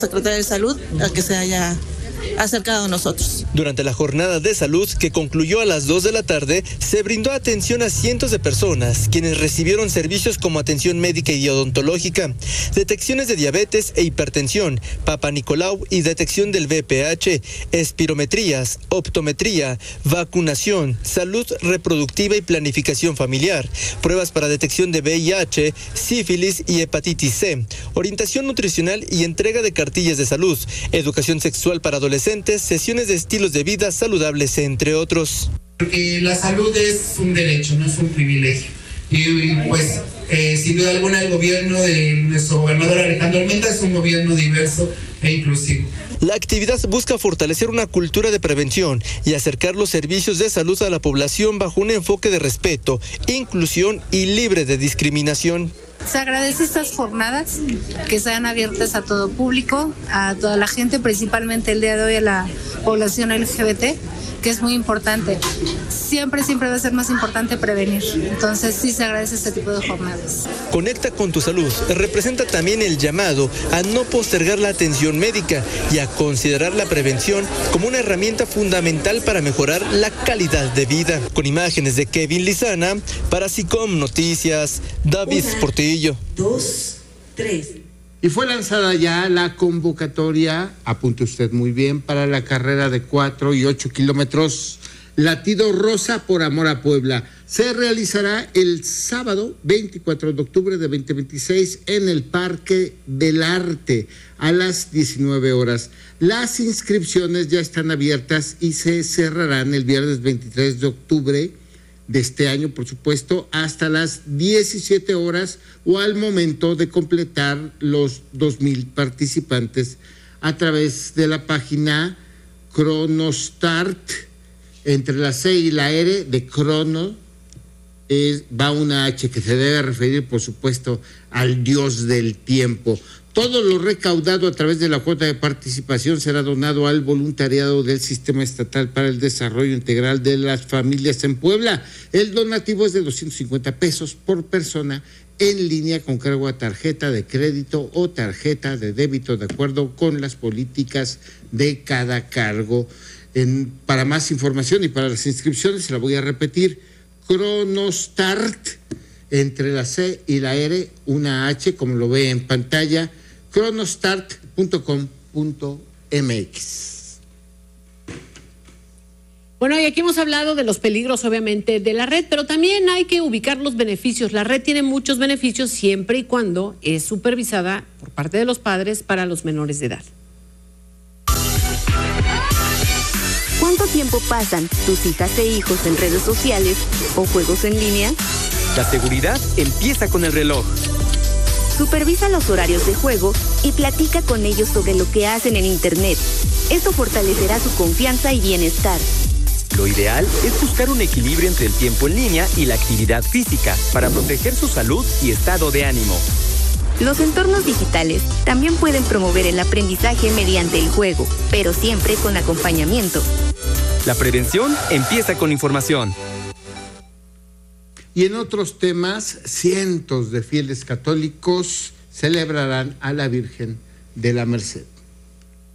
Secretaria de Salud a que se haya acercado a nosotros. Durante la jornada de salud que concluyó a las 2 de la tarde, se brindó atención a cientos de personas, quienes recibieron servicios como atención médica y odontológica, detecciones de diabetes e hipertensión, Papa Nicolau y detección del VPH, espirometrías, optometría, vacunación, salud reproductiva y planificación familiar, pruebas para detección de VIH, sífilis y hepatitis C, orientación nutricional y entrega de cartillas de salud, educación sexual para adolescentes, sesiones de estilos de vida saludables, entre otros. Porque la salud es un derecho, no es un privilegio. Y pues, sin duda alguna, el gobierno de nuestro gobernador Alejandro Armenta es un gobierno diverso e inclusivo. La actividad busca fortalecer una cultura de prevención y acercar los servicios de salud a la población bajo un enfoque de respeto, inclusión y libre de discriminación. Se agradece estas jornadas que sean abiertas a todo público, a toda la gente, principalmente el día de hoy a la población LGBT, que es muy importante. Siempre va a ser más importante prevenir. Entonces sí se agradece este tipo de jornadas. Conecta con tu salud representa también el llamado a no postergar la atención médica y a considerar la prevención como una herramienta fundamental para mejorar la calidad de vida. Con imágenes de Kevin Lizana, para SICOM Noticias, David Portillo. 2, 3. Y fue lanzada ya la convocatoria, apunte usted muy bien, para la carrera de 4 y 8 kilómetros Latido Rosa por Amor a Puebla. Se realizará el sábado 24 de octubre de 2026 en el Parque del Arte a las 19 horas. Las inscripciones ya están abiertas y se cerrarán el viernes 23 de octubre de este año, por supuesto, hasta las 17 horas o al momento de completar los 2,000 participantes a través de la página Chronostart. Entre la C y la R de crono va una H que se debe referir, por supuesto, al dios del tiempo. Todo lo recaudado a través de la cuota de participación será donado al voluntariado del Sistema Estatal para el Desarrollo Integral de las Familias en Puebla. El donativo es de 250 pesos por persona en línea con cargo a tarjeta de crédito o tarjeta de débito de acuerdo con las políticas de cada cargo. Para más información y para las inscripciones, se la voy a repetir, Chronostart, entre la C y la R, una H, como lo ve en pantalla, chronostart.com.mx. Bueno, y aquí hemos hablado de los peligros, obviamente, de la red, pero también hay que ubicar los beneficios. La red tiene muchos beneficios siempre y cuando es supervisada por parte de los padres para los menores de edad. ¿Cuánto tiempo pasan tus hijas e hijos en redes sociales o juegos en línea? La seguridad empieza con el reloj. Supervisa los horarios de juego y platica con ellos sobre lo que hacen en Internet. Esto fortalecerá su confianza y bienestar. Lo ideal es buscar un equilibrio entre el tiempo en línea y la actividad física para proteger su salud y estado de ánimo. Los entornos digitales también pueden promover el aprendizaje mediante el juego, pero siempre con acompañamiento. La prevención empieza con información. Y en otros temas, cientos de fieles católicos celebrarán a la Virgen de la Merced.